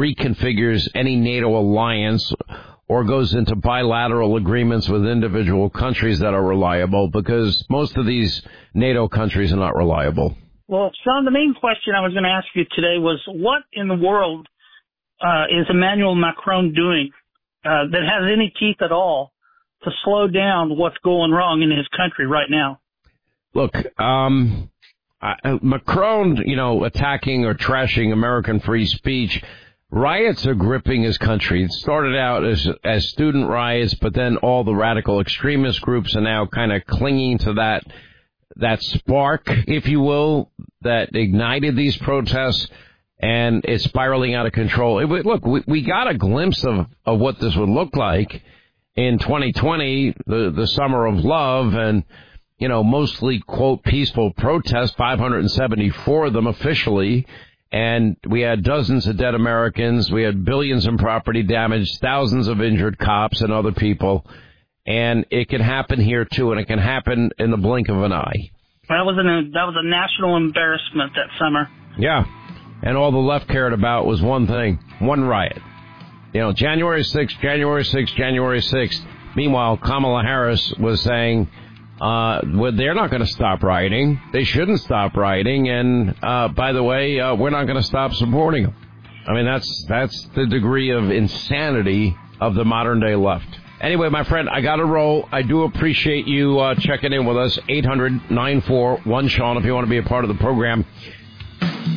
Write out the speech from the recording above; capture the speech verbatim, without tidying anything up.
reconfigures any NATO alliance or goes into bilateral agreements with individual countries that are reliable, because most of these NATO countries are not reliable. Well, Sean, the main question I was going to ask you today was, what in the world uh, is Emmanuel Macron doing uh, that has any teeth at all to slow down what's going wrong in his country right now? Look, um, uh, Macron, you know, attacking or trashing American free speech. Riots are gripping his country. It started out as as student riots, but then all the radical extremist groups are now kind of clinging to that that spark, if you will, that ignited these protests, and it's spiraling out of control. It, look, we, we got a glimpse of, of what this would look like in twenty twenty, the, the summer of love, and, you know, mostly, quote, peaceful protests, five hundred seventy-four of them officially. And we had dozens of dead Americans. We had billions in property damage, thousands of injured cops and other people. And it can happen here, too, and it can happen in the blink of an eye. That was, an, that was a national embarrassment that summer. Yeah. And all the left cared about was one thing, one riot. You know, January sixth, January sixth, January sixth. Meanwhile, Kamala Harris was saying, Uh, well, they're not going to stop rioting. They shouldn't stop rioting. And, uh, by the way, uh, we're not going to stop supporting them. I mean, that's that's the degree of insanity of the modern day left. Anyway, my friend, I got to roll. I do appreciate you uh, checking in with us. eight hundred nine four one Sean if you want to be a part of the program.